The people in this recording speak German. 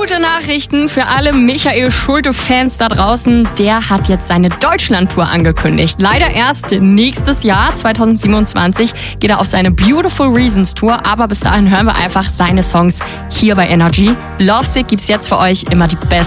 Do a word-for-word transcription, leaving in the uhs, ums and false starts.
Gute Nachrichten für alle Michael Schulte-Fans da draußen. Der hat jetzt seine Deutschland-Tour angekündigt. Leider erst nächstes Jahr, zwanzig siebenundzwanzig, geht er auf seine Beautiful Reasons Tour. Aber bis dahin hören wir einfach seine Songs hier bei Energy. Lovesick gibt's jetzt für euch immer die besten